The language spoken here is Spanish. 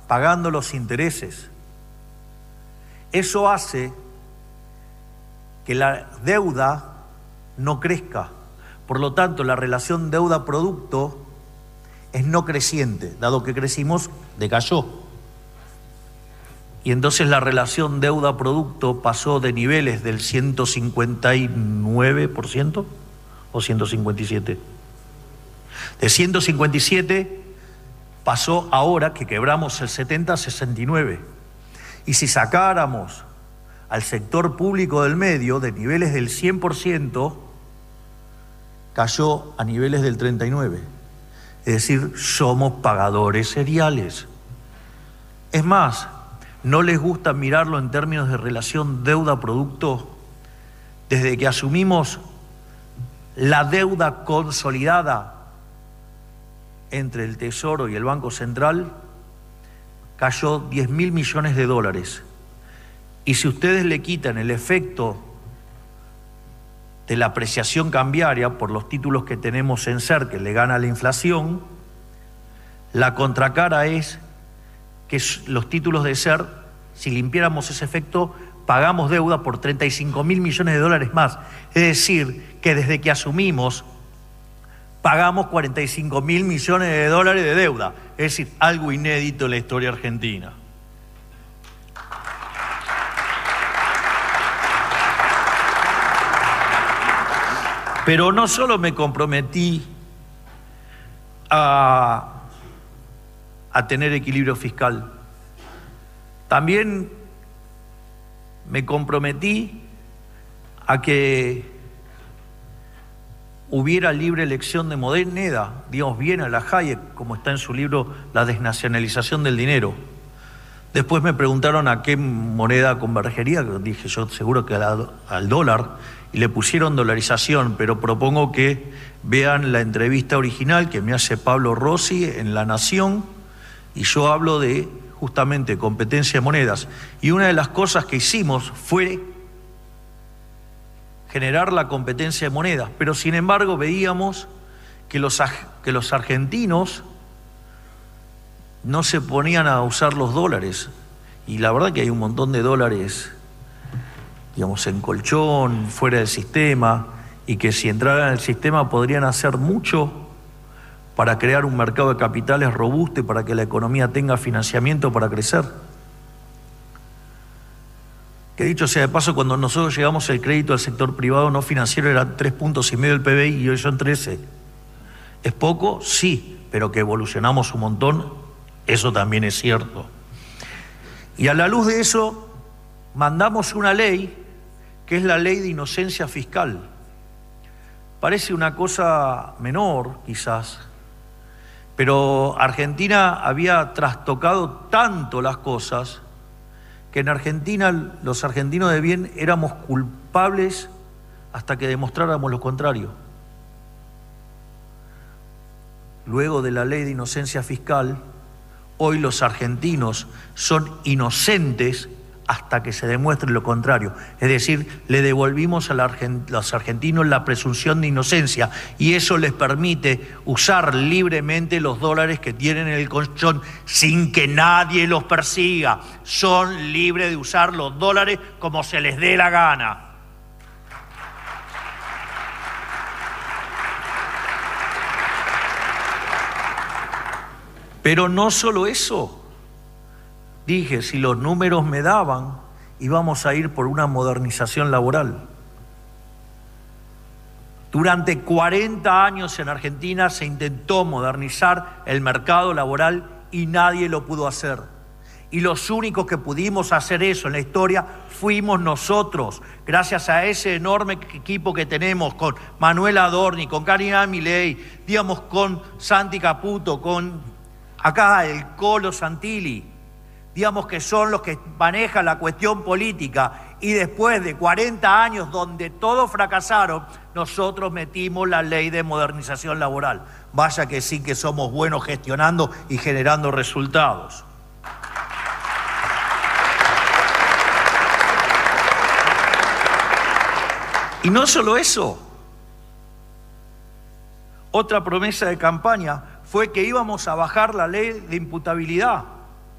pagando los intereses. Eso hace que la deuda no crezca. Por lo tanto, la relación deuda-producto es no creciente. Dado que crecimos, decayó. Y entonces la relación deuda-producto pasó de niveles del 159% o 157%. De 157 pasó ahora que quebramos el 70 a 69. Y si sacáramos al sector público del medio de niveles del 100%, cayó a niveles del 39%. Es decir, somos pagadores seriales. Es más, ¿no les gusta mirarlo en términos de relación deuda-producto? Desde que asumimos la deuda consolidada entre el Tesoro y el Banco Central, cayó 10.000 millones de dólares. Y si ustedes le quitan el efecto de la apreciación cambiaria por los títulos que tenemos en SER, que le gana la inflación, la contracara es que los títulos de SER, si limpiáramos ese efecto, pagamos deuda por 35.000 millones de dólares más. Es decir, que desde que asumimos, pagamos 45.000 millones de dólares de deuda. Es decir, algo inédito en la historia argentina. Pero no solo me comprometí a tener equilibrio fiscal, también me comprometí a que hubiera libre elección de moneda, digamos bien a la Hayek, como está en su libro La desnacionalización del dinero. Después me preguntaron a qué moneda convergería, dije yo seguro que al dólar, y le pusieron dolarización, pero propongo que vean la entrevista original que me hace Pablo Rossi en La Nación, y yo hablo de justamente competencia de monedas. Y una de las cosas que hicimos fue generar la competencia de monedas, pero sin embargo veíamos que los argentinos no se ponían a usar los dólares, y la verdad que hay un montón de dólares, digamos, en colchón, fuera del sistema, y que si entraran en el sistema podrían hacer mucho para crear un mercado de capitales robusto y para que la economía tenga financiamiento para crecer. Que dicho sea de paso, cuando nosotros llegamos el crédito al sector privado no financiero era 3,5 puntos del PBI y hoy son 13. ¿Es poco? Sí, pero que evolucionamos un montón, eso también es cierto. Y a la luz de eso, mandamos una ley, que es la ley de inocencia fiscal. Parece una cosa menor, quizás, pero Argentina había trastocado tanto las cosas que en Argentina los argentinos de bien éramos culpables hasta que demostráramos lo contrario. Luego de la ley de inocencia fiscal, hoy los argentinos son inocentes hasta que se demuestre lo contrario. Es decir, le devolvimos a los argentinos la presunción de inocencia y eso les permite usar libremente los dólares que tienen en el colchón sin que nadie los persiga. Son libres de usar los dólares como se les dé la gana. Pero no solo eso. Dije, si los números me daban, íbamos a ir por una modernización laboral. Durante 40 años en Argentina se intentó modernizar el mercado laboral y nadie lo pudo hacer. Y los únicos que pudimos hacer eso en la historia fuimos nosotros, gracias a ese enorme equipo que tenemos con Manuel Adorni, con Karina Milei, digamos, con Santi Caputo, con acá el Colo Santilli, digamos que son los que manejan la cuestión política, y después de 40 años donde todos fracasaron, nosotros metimos la ley de modernización laboral. Vaya que sí que somos buenos gestionando y generando resultados. Y no solo eso, otra promesa de campaña fue que íbamos a bajar la ley de imputabilidad.